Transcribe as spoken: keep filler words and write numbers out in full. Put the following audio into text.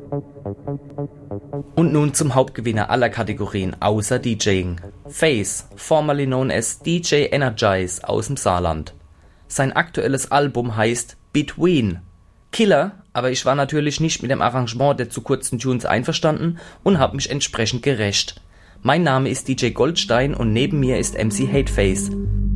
Und nun zum Hauptgewinner aller Kategorien außer DJing. Face, formerly known as D J Energize aus dem Saarland. Sein aktuelles Album heißt Between. Killer, aber ich war natürlich nicht mit dem Arrangement der zu kurzen Tunes einverstanden und habe mich entsprechend gerächt. Mein Name ist D J Goldstein und neben mir ist M C Hateface.